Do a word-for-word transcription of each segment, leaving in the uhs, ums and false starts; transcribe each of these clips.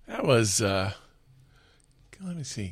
That was, uh, let me see.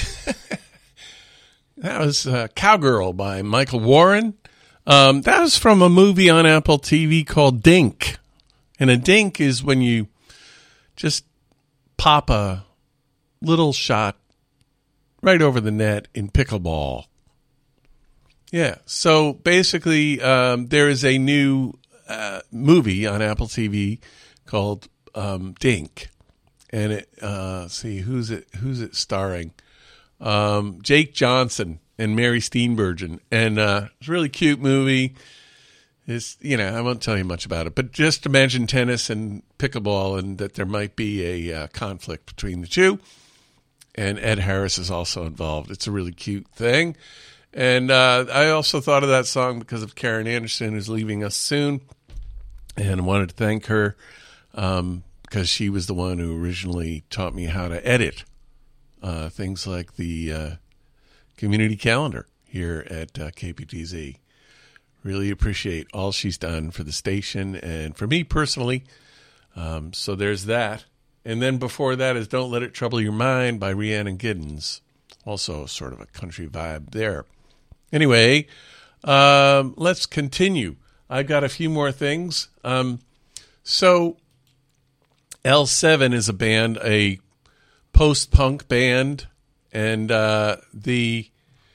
That was uh, Cowgirl by Michael Warren. Um, that was from a movie on Apple T V called Dink. And a dink is when you just pop a little shot right over the net in pickleball. Yeah, so basically um, there is a new uh, movie on Apple T V called um, Dink. And it, uh, let's see, who's it, who's it starring? Um, Jake Johnson and Mary Steenburgen. And uh, it's a really cute movie. It's, you know, I won't tell you much about it, but just imagine tennis and pickleball and that there might be a uh, conflict between the two. And Ed Harris is also involved. It's a really cute thing. And uh, I also thought of that song because of Karen Anderson, who's leaving us soon. And I wanted to thank her um, because she was the one who originally taught me how to edit uh, things like the uh, community calendar here at uh, K P T Z. Really appreciate all she's done for the station and for me personally. Um, so there's that. And then before that is Don't Let It Trouble Your Mind by Rhiannon Giddens. Also sort of a country vibe there. Anyway, um, let's continue. I've got a few more things. Um, so L seven is a band, a post-punk band, and uh, the,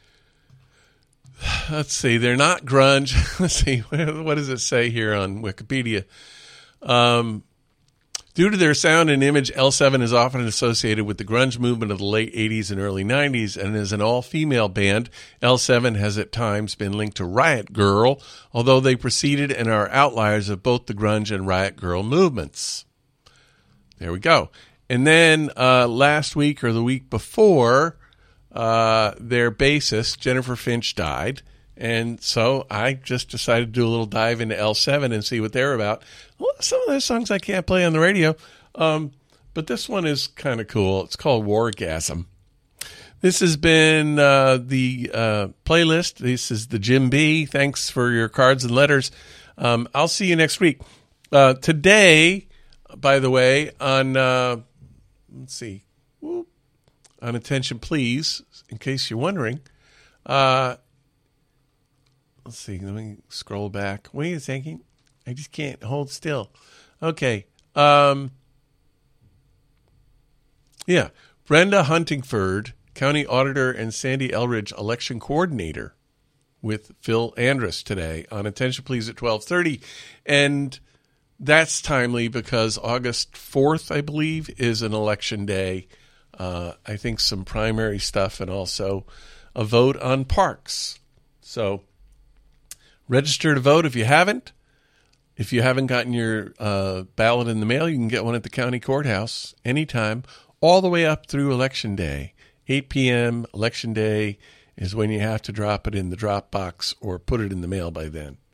let's see, they're not grunge. Let's see, what does it say here on Wikipedia? Um, due to their sound and image, L seven is often associated with the grunge movement of the late eighties and early nineties, and as an all-female band, L seven has at times been linked to Riot Girl, although they preceded and are outliers of both the grunge and Riot Girl movements. There we go. And then uh, last week or the week before, uh, their bassist, Jennifer Finch, died. And so I just decided to do a little dive into L seven and see what they're about. Well, some of those songs I can't play on the radio, um, but this one is kind of cool. It's called Wargasm. This has been uh, the uh, playlist. This is the Jim B. Thanks for your cards and letters. Um, I'll see you next week. Uh, today, by the way, on, uh, let's see, whoop, on Attention Please, in case you're wondering, uh, let's see, let me scroll back. Wait a second. I just can't hold still. Okay. Um, yeah. Brenda Huntingford, County Auditor, and Sandy Elridge, Election Coordinator, with Phil Andrus today on Attention Please at twelve thirty. And that's timely because August fourth, I believe, is an election day. Uh, I think some primary stuff and also a vote on parks. So register to vote if you haven't. If you haven't gotten your uh, ballot in the mail, you can get one at the county courthouse anytime, all the way up through Election Day. eight p.m. Election Day is when you have to drop it in the drop box or put it in the mail by then.